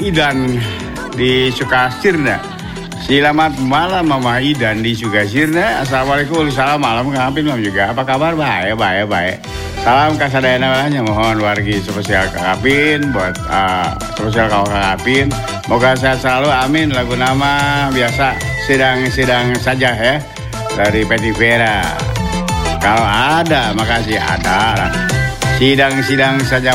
Idan di Sukasirna. Selamat malam Mama Idan di Sukasirna. Assalamualaikum, salam malam ngapin Mam juga. Apa kabar? Baik. Salam kasadayana mohon wargi spesial kakapin buat spesial kau kakapin. Moga sehat selalu, amin. Lagu nama biasa sidang saja ya dari Peti Vera. Kalau ada, makasih ada. Sidang saja.